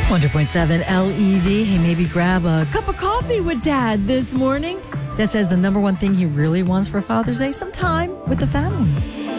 100.7 LEV. Hey, maybe grab a cup of coffee with Dad this morning. Dad says the number one thing he really wants for Father's Day, some time with the family.